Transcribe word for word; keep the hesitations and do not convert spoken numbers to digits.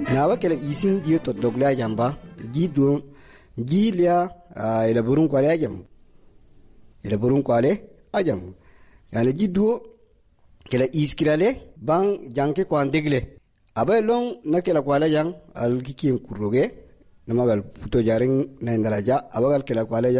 na ba kala isin diyo to dogla jamba gido gilia ila burun kwale ajam ila burun kwale ajam yani gido kala iskirale bang janke kwandegle abai long na kala kwale jang al kikin kuroge namagal puto jaring na indaraja abagal kala kwale